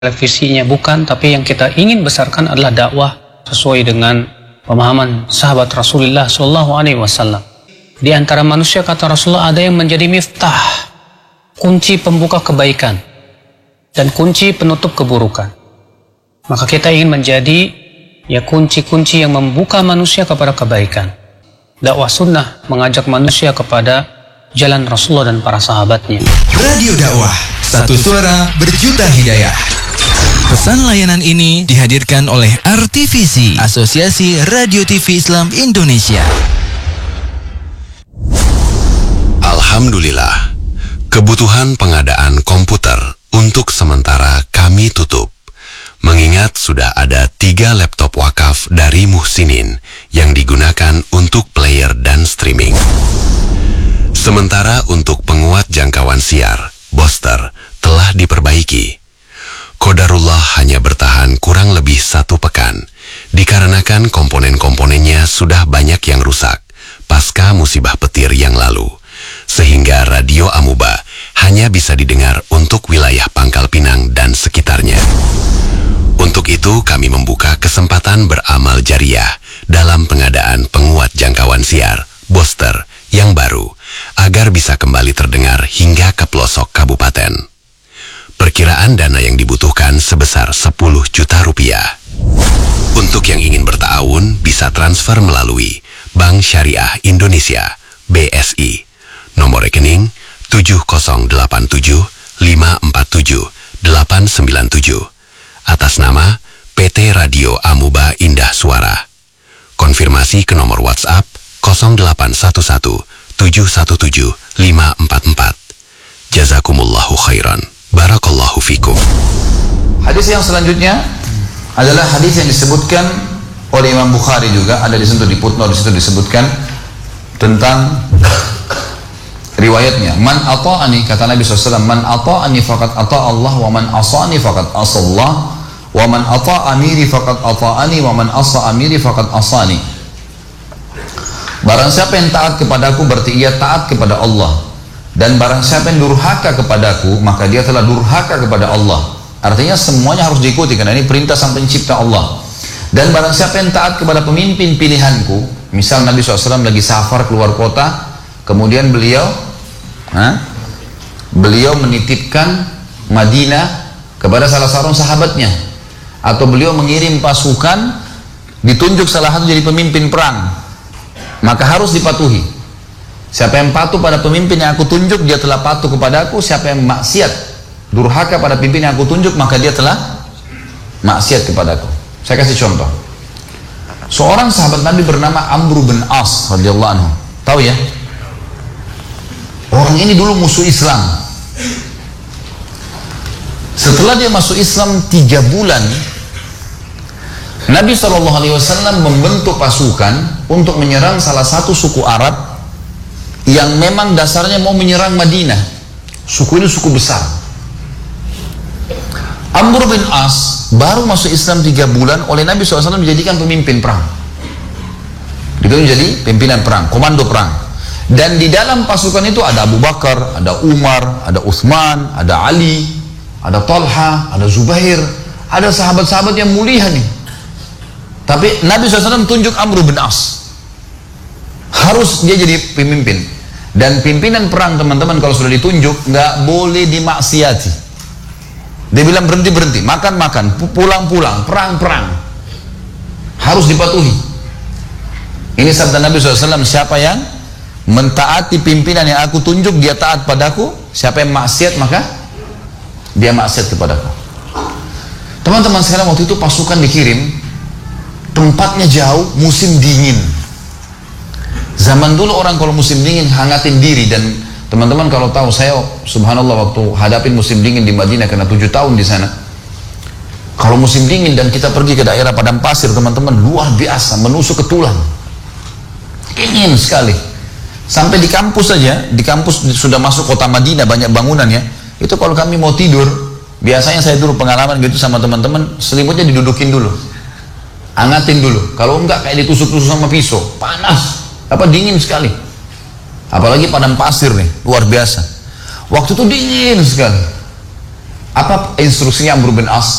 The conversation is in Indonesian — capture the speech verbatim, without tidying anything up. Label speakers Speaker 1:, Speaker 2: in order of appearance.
Speaker 1: televisinya, bukan, tapi yang kita ingin besarkan adalah dakwah sesuai dengan pemahaman sahabat Rasulullah Shallallahu Alaihi Wasallam. Di antara manusia, kata Rasulullah, ada yang menjadi miftah, kunci pembuka kebaikan dan kunci penutup keburukan. Maka kita ingin menjadi ya kunci-kunci yang membuka manusia kepada kebaikan. Dakwah sunnah mengajak manusia kepada jalan Rasulullah dan para sahabatnya.
Speaker 2: Radio dakwah, satu suara berjuta hidayah. Pesan layanan ini dihadirkan oleh R T V C, Asosiasi Radio T V Islam Indonesia.
Speaker 3: Alhamdulillah, kebutuhan pengadaan komputer untuk sementara kami tutup. Mengingat sudah ada tiga laptop wakaf dari Muhsinin yang digunakan untuk player dan streaming. Sementara untuk penguat jangkauan siar, booster, telah diperbaiki. Qadarullah hanya bertahan kurang lebih satu pekan, dikarenakan komponen-komponennya sudah banyak yang rusak pasca musibah petir yang lalu, sehingga radio Amuba hanya bisa didengar untuk wilayah Pangkal Pinang dan sekitarnya. Untuk itu kami membuka kesempatan beramal jariah dalam pengadaan penguat jangkauan siar, booster, yang baru, agar bisa kembali terdengar hingga ke pelosok kabupaten. Perkiraan dana yang dibutuhkan sebesar sepuluh juta rupiah. Untuk yang ingin bertaawun bisa transfer melalui Bank Syariah Indonesia, B S I, nomor rekening tujuh nol delapan tujuh lima empat tujuh delapan sembilan tujuh, atas nama P T Radio Amuba Indah Suara. Konfirmasi ke nomor WhatsApp nol delapan satu satu tujuh satu tujuh lima empat empat. Jazakumullahu khairan. Barakallahu fikum.
Speaker 4: Hadis yang selanjutnya adalah hadis yang disebutkan oleh Imam Bukhari juga, ada di situ di footnote, di situ disebutkan tentang riwayatnya. Man ata'ani, kata Nabi shallallahu alaihi wasallam, man ata'ani faqad ata'a Allah, wa man asani faqad asallah, wa man ata'a amiri faqad ata'ani, wa man asa amiri faqad asani. Barang siapa yang taat kepadaku berarti ia taat kepada Allah, dan barang siapa yang durhaka kepadaku maka dia telah durhaka kepada Allah. Artinya semuanya harus diikuti karena ini perintah sang pencipta Allah. Dan barang siapa yang taat kepada pemimpin pilihanku, misal Nabi shallallahu alaihi wasallam lagi safar keluar kota, kemudian beliau ha, beliau menitipkan Madinah kepada salah seorang sahabatnya, atau beliau mengirim pasukan, ditunjuk salah satu jadi pemimpin perang, maka harus dipatuhi. Siapa yang patuh pada pemimpin yang aku tunjuk, dia telah patuh kepadaku. Siapa yang maksiat, durhaka pada pemimpin yang aku tunjuk, maka dia telah maksiat kepadaku. Saya kasih contoh. Seorang sahabat Nabi bernama Amr bin As radhiyallahu anhu. Tahu ya? Orang ini dulu musuh Islam. Setelah dia masuk Islam tiga bulan, Nabi shallallahu alaihi wasallam membentuk pasukan untuk menyerang salah satu suku Arab yang memang dasarnya mau menyerang Madinah. Suku ini suku besar. Amr bin As baru masuk Islam tiga bulan, oleh Nabi shallallahu alaihi wasallam dijadikan pemimpin perang. Itu menjadi pimpinan perang, komando perang. Dan di dalam pasukan itu ada Abu Bakar, ada Umar, ada Uthman, ada Ali, ada Talha, ada Zubair, ada sahabat-sahabat yang mulia nih. Tapi Nabi shallallahu alaihi wasallam tunjuk Amr bin As, harus dia jadi pemimpin. Dan pimpinan perang, teman-teman, kalau sudah ditunjuk nggak boleh dimaksiati. Dia bilang berhenti-berhenti, makan-makan, pulang-pulang, perang-perang, harus dipatuhi. Ini sabda Nabi shallallahu alaihi wasallam, siapa yang mentaati pimpinan yang aku tunjuk, dia taat padaku. Siapa yang maksiat, maka dia maksiat kepadaku. Teman-teman sekarang, waktu itu pasukan dikirim, tempatnya jauh, musim dingin. Zaman dulu orang kalau musim dingin hangatin diri. Dan teman-teman kalau tahu, saya subhanallah waktu hadapin musim dingin di Madinah karena tujuh tahun di sana. Kalau musim dingin dan kita pergi ke daerah padang pasir, teman-teman, luar biasa, menusuk ke tulang, dingin sekali. Sampai di kampus saja, di kampus sudah masuk kota Madinah, banyak bangunan ya. Itu kalau kami mau tidur, biasanya saya dulu pengalaman gitu sama teman-teman, selimutnya didudukin dulu, hangatin dulu. Kalau enggak kayak ditusuk-tusuk sama pisau, panas. Apa dingin sekali, apalagi padang pasir nih, luar biasa. Waktu itu dingin sekali. Apa instruksinya Amr bin As?